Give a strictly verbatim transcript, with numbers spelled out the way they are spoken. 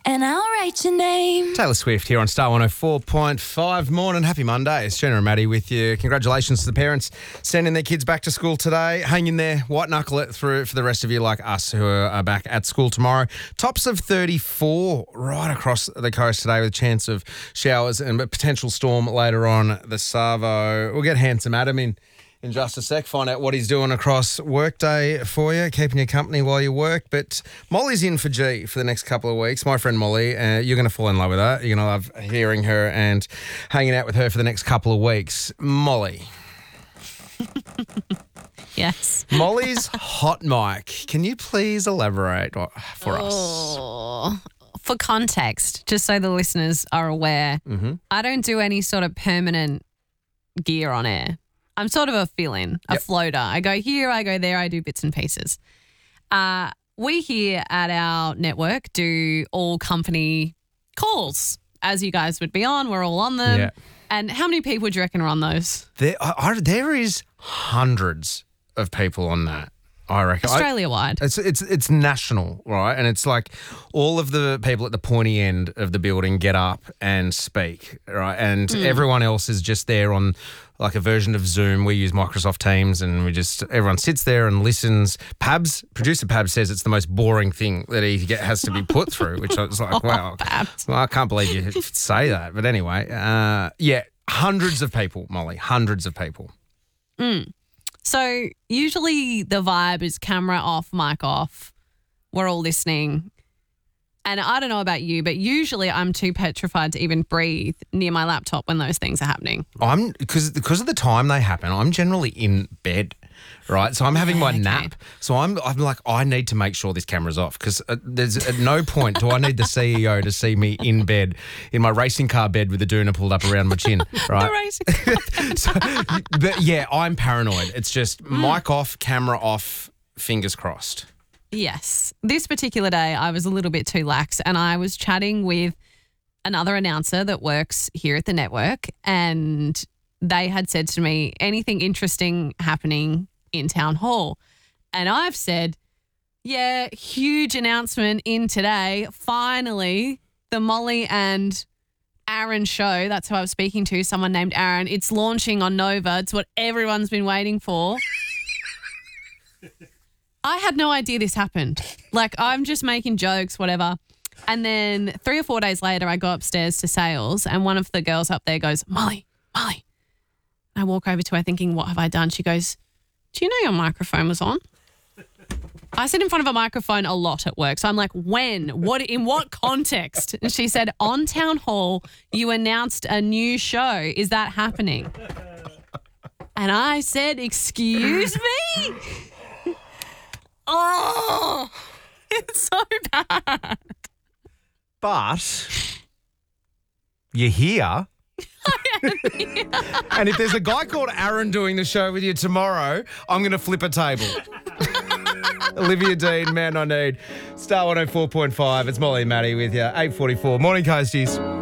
and I'll write your name. Taylor Swift here on Star one oh four point five. Morning, happy Monday. It's Jenna and Maddie with you. Congratulations to the parents sending their kids back to school today. Hang in there, white knuckle it through for the rest of you like us who are back at school tomorrow. Tops of thirty-four right across the coast today with a chance of showers and a potential storm later on the Savo. We'll get handsome Adam in. In just a sec, find out what he's doing across workday for you, keeping you company while you work. But Molly's in for G for the next couple of weeks. My friend Molly, uh, you're going to fall in love with her. You're going to love hearing her and hanging out with her for the next couple of weeks. Molly. Yes. Molly's hot mic. Can you please elaborate for us? Oh, for context, just so the listeners are aware, Mm-hmm. I don't do any sort of permanent gear on air. I'm sort of a fill-in, a Yep. floater. I go here, I go there, I do bits and pieces. Uh, we here at our network do all company calls, as you guys would be on. We're all on them. Yeah. And how many people do you reckon are on those? There, I, I, there is hundreds of people on that, I reckon. I- Australia-wide. It's it's it's national, right? And it's like all of the people at the pointy end of the building get up and speak, right? And Hmm. everyone else is just there on like a version of Zoom. We use Microsoft Teams, and we just everyone sits there and listens. Pabs, producer Pabs says it's the most boring thing that he get, has to be put through, which I was like, wow, Pabs. well, I can't believe you say that. But anyway, uh, yeah, hundreds of people, Molly, hundreds of people. So usually the vibe is camera off, mic off. We're all listening. And I don't know about you, but usually I'm too petrified to even breathe near my laptop when those things are happening. I'm because because of the time they happen. I'm generally in bed, right? So I'm having my Okay. nap. So I'm I'm like I need to make sure this camera's off because uh, there's at no point do I need the C E O to see me in bed in my racing car bed with the doona pulled up around my chin, right? Racing. So, but yeah, I'm paranoid. It's just mic off, camera off, fingers crossed. Yes. This particular day, I was a little bit too lax and I was chatting with another announcer that works here at the network, and they had said to me, anything interesting happening in Town Hall? And I've said, yeah, huge announcement in today. Finally, the Molly and Aaron show, that's who I was speaking to, someone named Aaron. It's launching on Nova. It's what everyone's been waiting for. I had no idea this happened. Like, I'm just making jokes, whatever. And then three or four days later, I go upstairs to sales and one of the girls up there goes, Molly, Molly. I walk over to her thinking, what have I done? She goes, do you know your microphone was on? I sit in front of a microphone a lot at work. So I'm like, when? What? In what context? And she said, on Town Hall, you announced a new show. Is that happening? And I said, excuse me? Oh, it's so bad. But you're here. And if there's a guy called Aaron doing the show with you tomorrow, I'm going to flip a table. Olivia Dean, Man I Need. Star one oh four point five. It's Molly and Maddie with you. eight forty-four. Morning, Coasties.